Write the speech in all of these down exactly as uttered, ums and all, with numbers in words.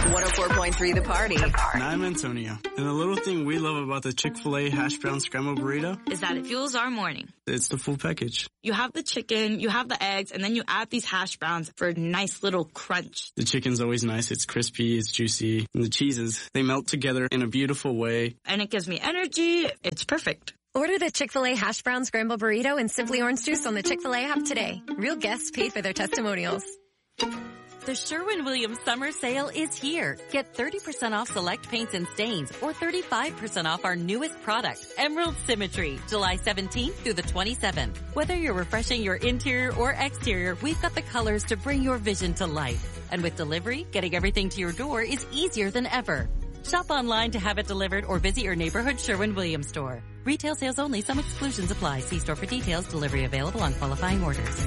one oh four point three The Party. The Party. I'm Antonio, and the little thing we love about the Chick-fil-A hash brown scrambled burrito is that it fuels our morning. It's the full package. You have the chicken, you have the eggs, and then you add these hash browns for a nice little crunch. The chicken's always nice. It's crispy, it's juicy, and the cheeses, they melt together in a beautiful way. And it gives me energy. It's perfect. Order the Chick-fil-A hash brown scrambled burrito and Simply Orange Juice on the Chick-fil-A app today. Real guests pay for their testimonials. The Sherwin-Williams summer sale is here. Get thirty percent off select paints and stains or thirty-five percent off our newest product, Emerald Symmetry, July seventeenth through the twenty-seventh. Whether you're refreshing your interior or exterior, we've got the colors to bring your vision to life. And with delivery, getting everything to your door is easier than ever. Shop online to have it delivered or visit your neighborhood Sherwin-Williams store. Retail sales only. Some exclusions apply. See store for details. Delivery available on qualifying orders.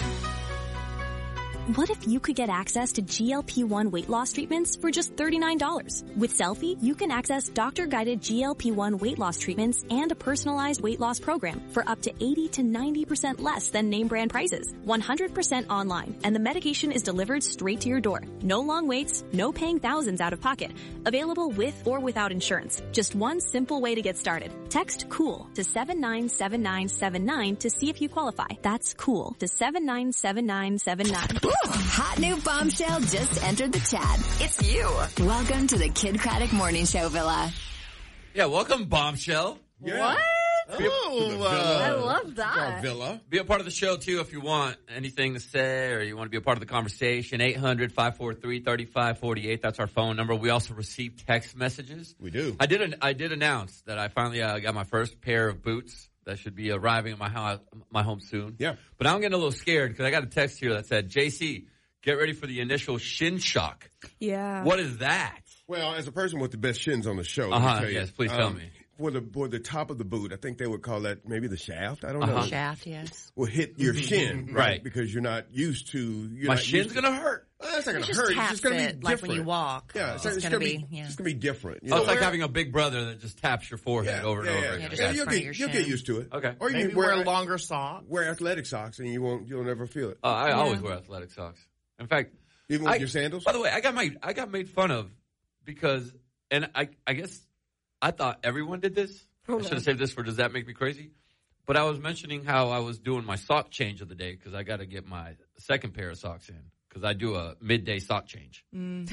What if you could get access to G L P one weight loss treatments for just thirty-nine dollars? With Selfie, you can access doctor-guided G L P one weight loss treatments and a personalized weight loss program for up to eighty to ninety percent less than name brand prices. one hundred percent online, and the medication is delivered straight to your door. No long waits, no paying thousands out of pocket. Available with or without insurance. Just one simple way to get started. Text COOL to seven nine seven nine seven nine to see if you qualify. That's COOL to seven nine seven nine seven nine. Hot new bombshell just entered the chat. It's you. Welcome to the Kid Craddock Morning Show Villa. Yeah, welcome, bombshell. Yeah. What? Oh, uh, I love that. Our villa. Be a part of the show, too, if you want anything to say or you want to be a part of the conversation. eight hundred, five four three, three five four eight. That's our phone number. We also receive text messages. We do. I did an, I did announce that I finally uh, got my first pair of boots that should be arriving at my house, my home soon. Yeah. But now I'm getting a little scared because I got a text here that said, J C, get ready for the initial shin shock. Yeah. What is that? Well, as a person with the best shins on the show, let Uh-huh, me tell you, yes, please tell um, me. For the, for the top of the boot, I think they would call that maybe the shaft. I don't Uh-huh. know. Shaft, yes. Will hit your shin, right? Right. Because you're not used to. You're My not shin's used to, going to hurt. Well, it's not going It to just hurt. It's taps just going to be it, different. like when you walk. Yeah, It's so just it's gonna going to be, be, yeah. it's going to be different. You Oh, know, it's like wear- having a big brother that just taps your forehead yeah, over and yeah, over yeah. again. just Yeah, in you'll front of get your you'll shin. get used to it. Okay. Or you Maybe can wear wear a longer sock. wear athletic socks and you won't you'll never feel it. Uh, I Yeah. always wear athletic socks. In fact, Even with I- your sandals. by the way, I got my I got made fun of because, and I I guess I thought everyone did this. Oh, I should no. have saved this for Does That Make Me Crazy? But I was mentioning how I was doing my sock change of the day because I got to get my second pair of socks in because I do a midday sock change. Mm.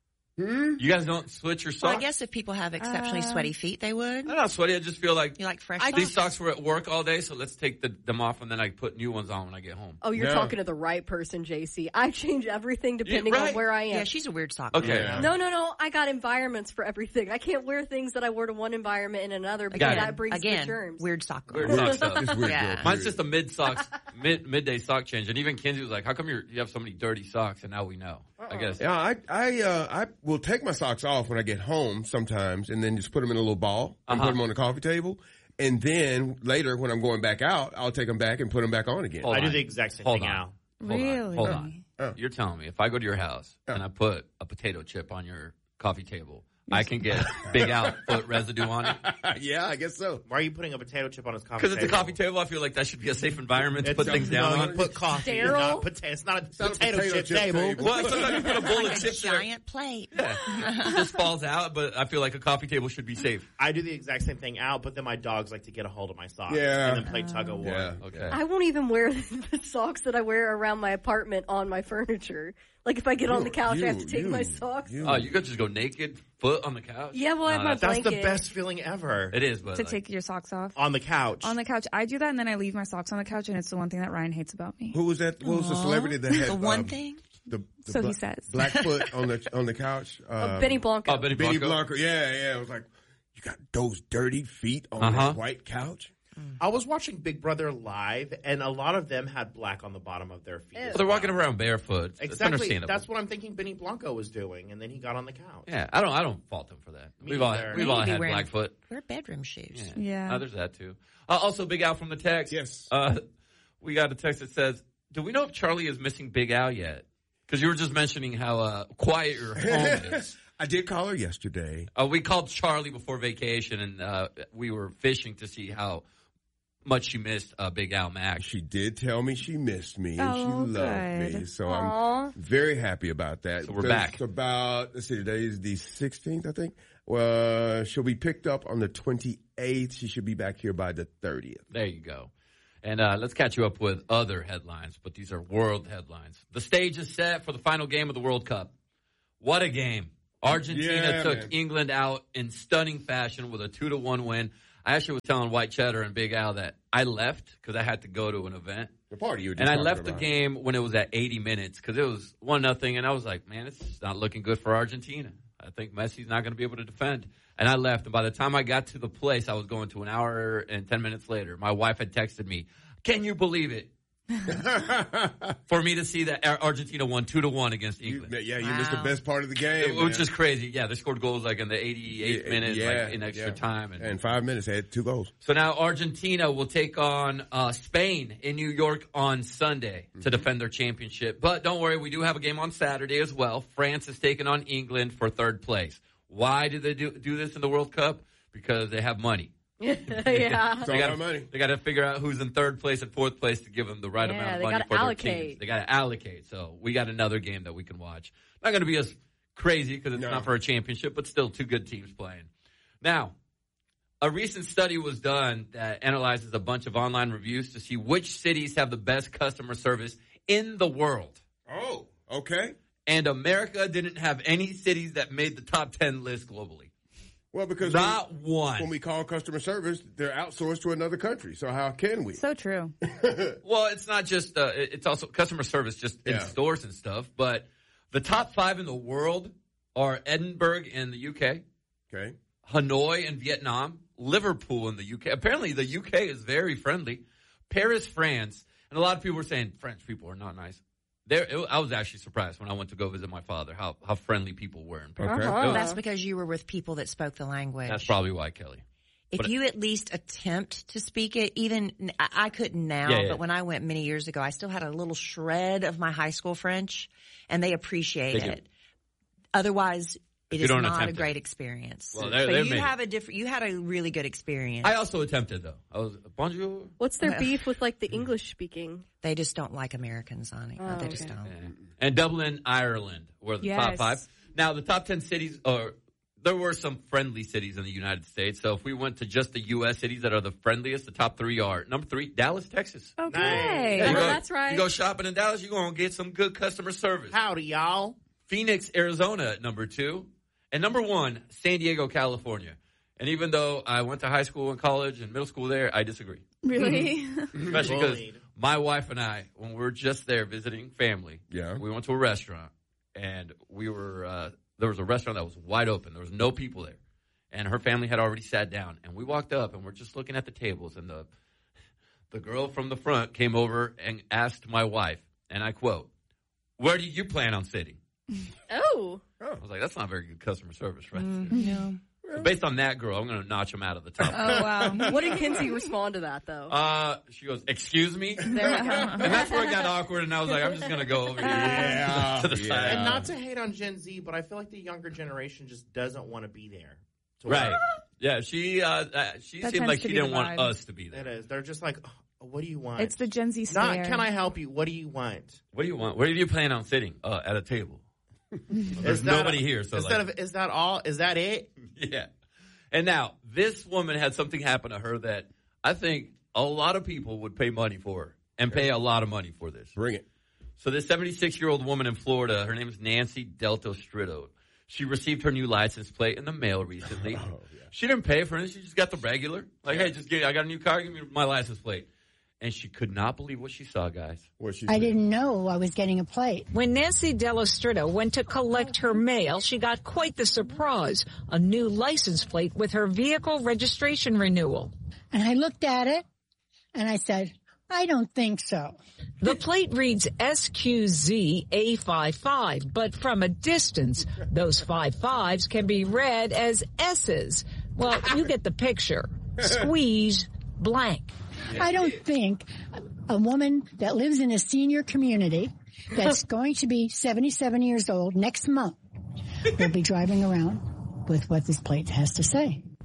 Hmm? You guys don't switch your socks? Well, I guess if people have exceptionally Uh, sweaty feet, they would. I'm not sweaty. I just feel like You like fresh I- socks? these socks were at work all day, so let's take the, them off and then I put new ones on when I get home. Oh, you're No. talking to the right person, J C. I change everything depending right. on where I am. Yeah, she's a weird sock. Okay. Yeah. no, no, no. I got environments for everything. I can't wear things that I wear to one environment in another because Got it. that brings Again, the germs. weird sock. Weird girl. sock stuff. It's weird. Yeah. girl, Mine's period. just a mid socks, mid midday sock change, and even Kinsey was like, "How come you're, you have so many dirty socks?" And now we know. I guess. Yeah, I I uh, I will take my socks off when I get home sometimes, and then just put them in a little ball and Uh-huh. put them on the coffee table, and then later when I'm going back out, I'll take them back and put them back on again. Hold I do on. the exact same Hold thing on. now. Hold on. Really? Hold on. Oh. You're telling me if I go to your house Oh. and I put a potato chip on your coffee table, I can get Big Al foot residue on it? Yeah, I guess so. Why are you putting a potato chip on his coffee Because table? it's a coffee table, I feel like that should be a safe environment to It's put things no, down you on. put coffee. Sterile? Not pota- it's not a, not a potato, potato chip, chip table. table. Well, sometimes you put a bowl Like of a chips there. giant plate. Yeah. It just falls out, but I feel like a coffee table should be safe. I do the exact same thing out, but then my dogs like to get a hold of my socks Yeah. and then play tug of war. Yeah. Okay. I won't even wear the socks that I wear around my apartment on my furniture. Like if I get on the couch, I have to You- take you- my socks. you- Oh, you could just go naked, foot on the couch? Yeah, well, I have No, my that's- That's the blanket. best feeling ever. It is, but to like, take your socks off On the couch. on the couch. I do that, and then I leave my socks on the couch, and it's the one thing that Ryan hates about me. Who was that? What was the celebrity that had The one um, thing? The, the So he bla- says. Blackfoot on the on the couch. Oh, Um, Benny Blanco. oh, Benny Benny Blanco. Blanco. Yeah, yeah. It was like, you got those dirty feet on Uh-huh. that white couch. I was watching Big Brother live, and a lot of them had black on the bottom of their feet. Ew. as Well, they're well. walking around barefoot. It's Exactly. understandable. That's what I'm thinking Benny Blanco was doing, and then he got on the couch. Yeah, I don't. I don't fault him for that. Me We've all either. we've all Maybe had wearing- Blackfoot. Wear bedroom shoes. Yeah, Yeah. Oh, there's that too. Uh, also, Big Al from the text. Yes. Uh, we got a text that says, "Do we know if Charlie is missing Big Al yet?" Because you were just mentioning how uh, quiet your home is. I did call her yesterday. Uh, we called Charlie before vacation, and uh, we were fishing to see how much she missed uh, Big Al Mack. She did tell me she missed me and Oh, she loved good. me. So Aw. I'm very happy about that. So we're There's back. About, let's see, today is the sixteenth, I think. Well, she'll be picked up on the twenty-eighth. She should be back here by the thirtieth. There you go. And uh, let's catch you up with other headlines, but these are world headlines. The stage is set for the final game of the World Cup. What a game. Argentina Yeah, took man. England out in stunning fashion with a two to one win. I actually was telling White Cheddar and Big Al that I left because I had to go to an event. The party you were just And I talking left about. the game when it was at eighty minutes because it was one nothing, and I was like, man, it's not looking good for Argentina. I think Messi's not going to be able to defend. And I left, and by the time I got to the place, I was going to an hour and ten minutes later. My wife had texted me, can you believe it? For me to see that Ar- Argentina won two to one against England. You, yeah, you missed the best part of the game. Which man. is crazy. Yeah, they scored goals like in the eighty-eighth Yeah, minute, yeah, like in extra yeah. time. And, And five minutes, they had two goals. so now Argentina will take on uh, Spain in New York on Sunday to defend their championship. But don't worry, we do have a game on Saturday as well. France is taking on England for third place. Why did they do, do this in the World Cup? Because they have money. yeah. It's all They about got money. They got to figure out who's in third place and fourth place to give them the right Yeah, amount of they money gotta for their allocate. teams. They got to allocate. So we got another game that we can watch. Not going to be as crazy because it's No. not for a championship, but still two good teams playing. Now, a recent study was done that analyzes a bunch of online reviews to see which cities have the best customer service in the world. Oh, okay. And America didn't have any cities that made the top ten list globally. Well, because Not when, one. when we call customer service, they're outsourced to another country. So how can we? So true. Well, it's not just, uh, it- it's also customer service just in Yeah. stores and stuff. But the top five in the world are Edinburgh in the U K, Okay. Hanoi in Vietnam, Liverpool in the U K. Apparently the U K is very friendly. Paris, France. And a lot of people were saying French people are not nice. There, it, I was actually surprised when I went to go visit my father how, how friendly people were in Paris. Okay. It was- That's because you were with people that spoke the language. That's probably why, Kelly. If But- you at least attempt to speak it, even I, I couldn't now, Yeah, yeah. but when I went many years ago, I still had a little shred of my high school French, and they appreciate They do. it. Otherwise, it you is don't not a attempt it. great experience. Well, they're- so they're you made. have a different. You had a really good experience. I also attempted, though. I was, bonjour. What's their beef with like the English speaking? They just don't like Americans on it. Oh, they just okay. don't. And Dublin, Ireland were the top Yes. five. Now, the top ten cities are, there were some friendly cities in the United States. So if we went to just the U S cities that are the friendliest, the top three are number three, Dallas, Texas. Okay. Yeah, you Oh, go- that's right. You go shopping in Dallas, you're going to get some good customer service. Howdy, y'all. Phoenix, Arizona at number two. And number one, San Diego, California. And even though I went to high school and college and middle school there, I disagree. Really? Especially because Bullied. my wife and I, when we were just there visiting family, Yeah. we went to a restaurant, and we were uh, there was a restaurant that was wide open. There was no people there, and her family had already sat down. And we walked up, and we're just looking at the tables, and the the girl from the front came over and asked my wife, and I quote, "Where do you plan on sitting?" Oh. I was like, "That's not very good customer service, right?" No. So based on that girl, I'm going to notch them out of the top. Oh, wow. What did Kinsey respond to that though? Uh, she goes, "Excuse me," There we go. and that's where it got awkward. And I was like, "I'm just going to go over here Yeah, to the yeah. side." And not to hate on Gen Z, but I feel like the younger generation just doesn't want to be there. to Right. work. Yeah, she uh, uh she That seemed tends like to she be the didn't want vibe. us to be It there. is. They're just like, oh, what do you want? It's the Gen Z stare. Not, can I help you? What do you want? What do you want? Where do you plan on sitting? Uh, at a table. There's Is that nobody a- here, so instead like, of is that all? Is that it? yeah. And now this woman had something happen to her that I think a lot of people would pay money for and pay a lot of money for this. Bring it. So this seventy-six-year-old woman in Florida, her name is Nancy Delto Stritto. She received her new license plate in the mail recently. Oh, yeah. She didn't pay for it. She just got the regular. Like, hey, just get, I got a new car. Give me my license plate. And she could not believe what she saw, guys. What she I said. didn't know I was getting a plate. When Nancy Delastrito went to collect her mail, she got quite the surprise, a new license plate with her vehicle registration renewal. And I looked at it and I said, I don't think so. The plate reads S Q Z A fifty-five, but from a distance, those five fives can be read as S's. Well, you get the picture. Squeeze blank. I don't think a woman that lives in a senior community that's going to be seventy-seven years old next month will be driving around with what this plate has to say.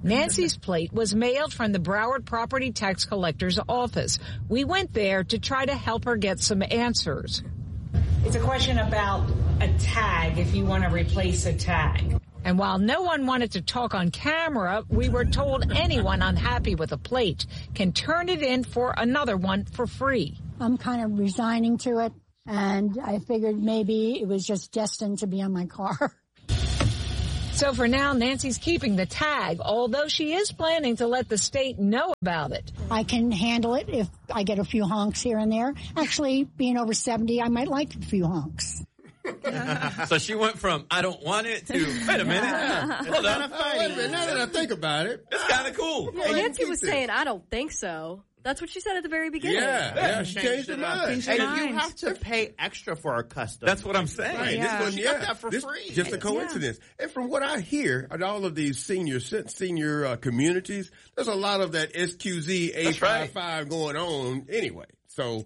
Nancy's plate was mailed from the Broward Property Tax Collector's office. We went there to try to help her get some answers. It's a question about a tag, if you want to replace a tag. And while no one wanted to talk on camera, we were told anyone unhappy with a plate can turn it in for another one for free. I'm kind of resigning to it, and I figured maybe it was just destined to be on my car. So for now, Nancy's keeping the tag, although she is planning to let the state know about it. I can handle it if I get a few honks here and there. Actually, being over seventy, I might like a few honks. So she went from, I don't want it, to, wait a minute. Yeah. Hold on. Wait a minute, now that I think about it. It's kind of cool. Yeah, Nancy was saying, I don't think so. That's what she said at the very beginning. Yeah, yeah, she changed her mind. And you have to pay extra for our custom. That's what I'm saying. Right. Yeah. This one, She yeah. got that for this, free. Just a coincidence. Yeah. And from what I hear at all of these senior senior uh, communities, there's a lot of that S Q Z A fifty-five right. going on anyway. So,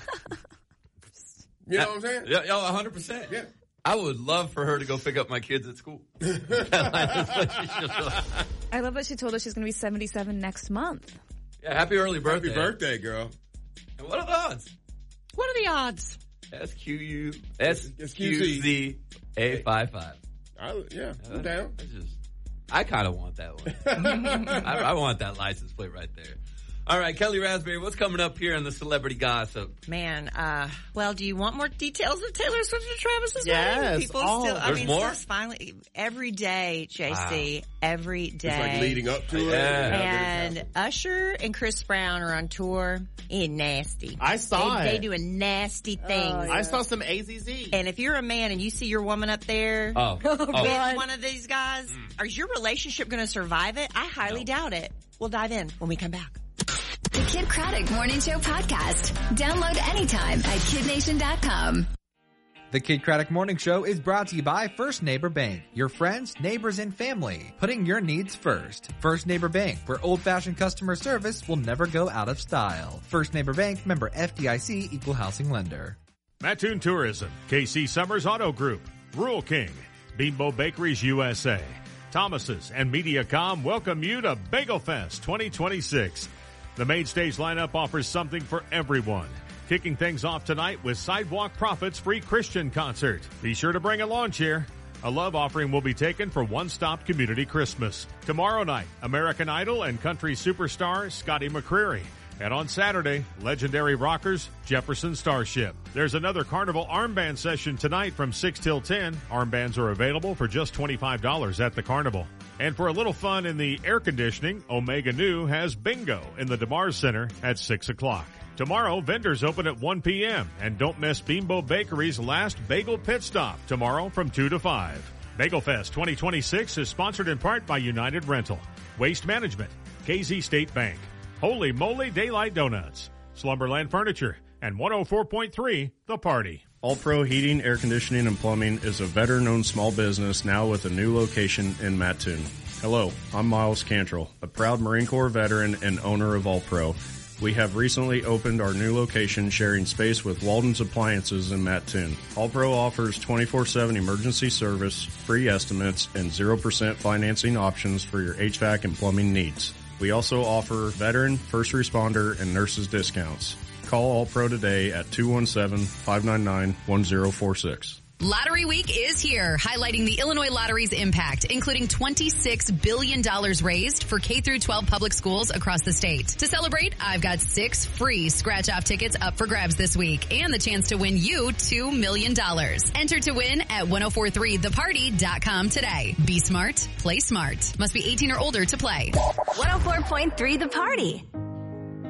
you know what I'm saying? Yeah, yeah, one hundred percent. Yeah. I would love for her to go pick up my kids at school. I love that she told us she's going to be seventy-seven next month. Yeah, happy early birthday. Happy birthday, girl. And what are the odds? What are the odds? S Q U S Q Z A fifty-five. I, yeah, I'm down. I just, I kind of want that one. I, I want that license plate right there. All right, Kelly Raspberry, what's coming up here in the celebrity gossip? Man, uh, well, do you want more details of Taylor Swift and Travis's yes, wedding? People oh, still, I there's mean, more? it's finally, every day, J C, wow. every day. It's like leading up to it. Yeah. And Usher and Chris Brown are on tour. It's nasty. I saw they, it. They doing nasty things. Oh, yeah. I saw some A Z Z. And if you're a man and you see your woman up there oh. with oh. one of these guys, mm. is your relationship going to survive it? I highly no. doubt it. We'll dive in when we come back. The Kid Craddock Morning Show podcast. Download anytime at kid nation dot com. The Kid Craddock Morning Show is brought to you by First Neighbor Bank. Your friends, neighbors, and family. Putting your needs first. First Neighbor Bank, where old-fashioned customer service will never go out of style. First Neighbor Bank, member F D I C, equal housing lender. Mattoon Tourism, K C Summers Auto Group, Rural King, Bimbo Bakeries U S A, Thomas's, and MediaCom welcome you to Bagel Fest twenty twenty-six. The main stage lineup offers something for everyone. Kicking things off tonight with Sidewalk Prophets Free Christian Concert. Be sure to bring a lawn chair. A love offering will be taken for One Stop Community Christmas. Tomorrow night, American Idol and country superstar Scotty McCreery. And on Saturday, legendary rockers Jefferson Starship. There's another Carnival armband session tonight from six till ten. Armbands are available for just twenty-five dollars at the Carnival. And for a little fun in the air conditioning, Omega New has bingo in the DeMars Center at six o'clock. Tomorrow, vendors open at one p.m. And don't miss Bimbo Bakery's last bagel pit stop tomorrow from two to five. Bagel Fest twenty twenty-six is sponsored in part by United Rental, Waste Management, K Z State Bank, Holy Moly Daylight Donuts, Slumberland Furniture, and one oh four point three The Party. All Pro Heating, Air Conditioning, and Plumbing is a veteran-owned small business now with a new location in Mattoon. Hello, I'm Miles Cantrell, a proud Marine Corps veteran and owner of All Pro. We have recently opened our new location sharing space with Walden's Appliances in Mattoon. All Pro offers twenty-four seven emergency service, free estimates, and zero percent financing options for your H V A C and plumbing needs. We also offer veteran, first responder, and nurses discounts. Call All Pro today at two one seven, five nine nine, one zero four six. Lottery Week is here, highlighting the Illinois Lottery's impact, including twenty-six billion dollars raised for K through twelve public schools across the state. To celebrate, I've got six free scratch-off tickets up for grabs this week and the chance to win you two million dollars. Enter to win at ten forty-three the party dot com today. Be smart, play smart. Must be eighteen or older to play. one oh four point three The Party.